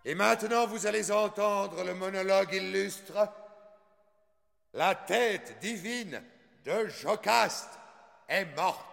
Et maintenant, vous allez entendre le monologue illustre. La tête divine de Jocaste è morta.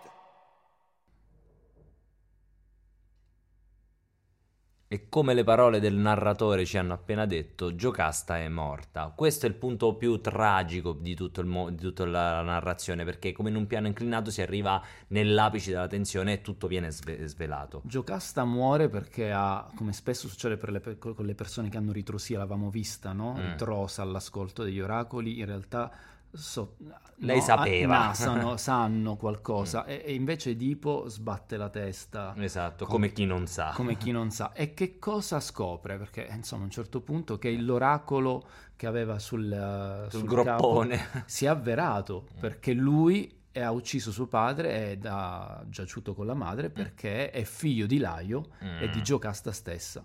E come le parole del narratore ci hanno appena detto, Giocasta è morta. Questo è il punto più tragico di di tutta la narrazione, perché come in un piano inclinato si arriva nell'apice della tensione e tutto viene svelato. Giocasta muore perché ha, come spesso succede con le persone che hanno ritrosia, l'avevamo vista, no? Ritrosa all'ascolto degli oracoli, in realtà lei sapeva. sanno qualcosa e invece Edipo sbatte la testa. Esatto, come chi non sa. Come chi non sa. E che cosa scopre? Perché insomma a un certo punto che l'oracolo che aveva sul groppone capo si è avverato, perché lui ha ucciso suo padre ed ha giaciuto con la madre perché è figlio di Laio e di Giocasta stessa.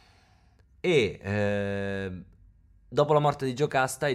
E dopo la morte di Giocasta,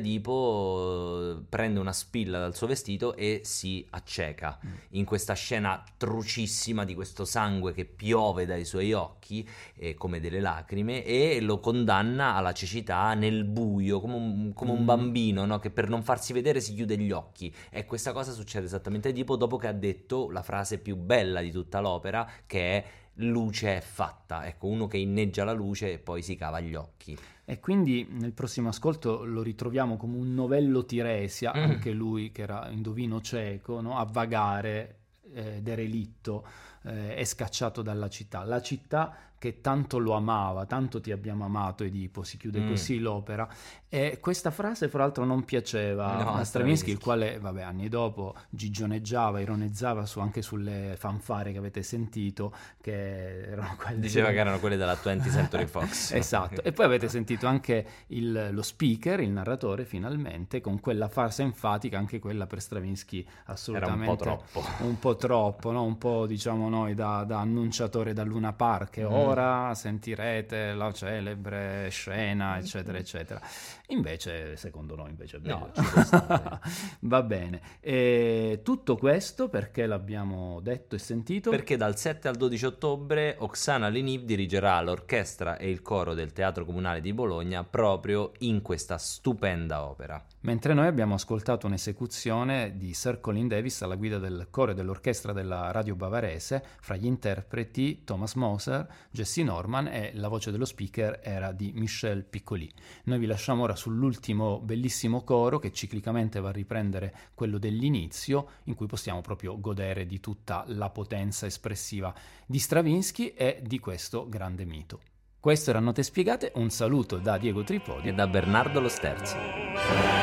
Edipo prende una spilla dal suo vestito e si acceca in questa scena trucissima di questo sangue che piove dai suoi occhi come delle lacrime, e lo condanna alla cecità nel buio come un bambino, no? Che per non farsi vedere si chiude gli occhi. E questa cosa succede esattamente a Edipo dopo che ha detto la frase più bella di tutta l'opera, che è: luce è fatta. Ecco, uno che inneggia la luce e poi si cava gli occhi. E quindi nel prossimo ascolto lo ritroviamo come un novello Tiresia, anche lui che era indovino cieco, no? A vagare, derelitto, è scacciato dalla città. La città che tanto lo amava, tanto ti abbiamo amato Edipo, si chiude così l'opera. E questa frase fra l'altro non piaceva a Stravinsky, il quale anni dopo gigioneggiava, ironizzava anche sulle fanfare che avete sentito, che erano quelle diceva che erano quelle della 20th Century Fox. Esatto. E poi avete sentito anche lo speaker, il narratore, finalmente, con quella farsa enfatica, anche quella per Stravinsky assolutamente era un po' troppo, no? Un po', diciamo noi, da annunciatore da Luna Park, ora sentirete la celebre scena, eccetera eccetera. Invece, secondo noi, invece è bello. No, ci può stare. Va bene. E tutto questo perché l'abbiamo detto e sentito? Perché dal 7 al 12 ottobre Oksana Leniv dirigerà l'orchestra e il coro del Teatro Comunale di Bologna proprio in questa stupenda opera. Mentre noi abbiamo ascoltato un'esecuzione di Sir Colin Davis alla guida del coro e dell'orchestra della radio bavarese, fra gli interpreti Thomas Moser, Jesse Norman, e la voce dello speaker era di Michel Piccoli. Noi vi lasciamo ora sull'ultimo bellissimo coro che ciclicamente va a riprendere quello dell'inizio, in cui possiamo proprio godere di tutta la potenza espressiva di Stravinsky e di questo grande mito. Questo era Note Spiegate, un saluto da Diego Tripodi e da Bernardo Lo Sterzi.